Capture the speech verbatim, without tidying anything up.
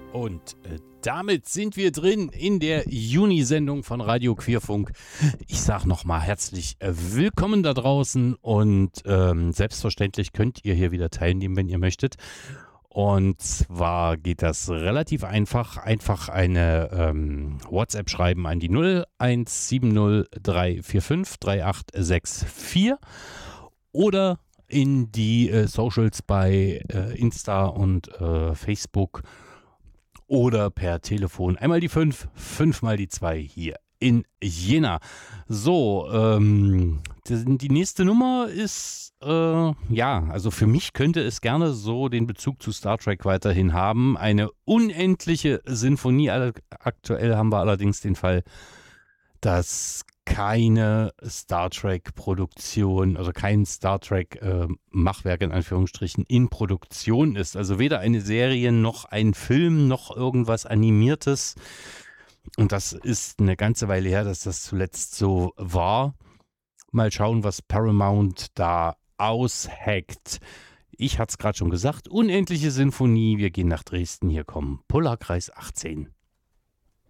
Und äh, damit sind wir drin in der Juni-Sendung von Radio Queerfunk. Ich sage nochmal herzlich äh, willkommen da draußen und ähm, selbstverständlich könnt ihr hier wieder teilnehmen, wenn ihr möchtet. Und zwar geht das relativ einfach. Einfach eine ähm, WhatsApp schreiben an die null eins sieben null drei vier fünf drei acht sechs vier oder in die äh, Socials bei äh, Insta und äh, Facebook oder per Telefon. Einmal die fünf, fünfmal die zwei hier in Jena. So, ähm, die, die nächste Nummer ist, äh, ja, also für mich könnte es gerne so den Bezug zu Star Trek weiterhin haben. Eine unendliche Sinfonie. Aktuell haben wir allerdings den Fall, dass keine Star Trek-Produktion, also kein Star Trek-Machwerk äh, in Anführungsstrichen in Produktion ist. Also weder eine Serie noch ein Film noch irgendwas Animiertes. Und das ist eine ganze Weile her, dass das zuletzt so war. Mal schauen, was Paramount da aushackt. Ich hatte es gerade schon gesagt, unendliche Sinfonie. Wir gehen nach Dresden. Hier kommen Polarkreis achtzehn.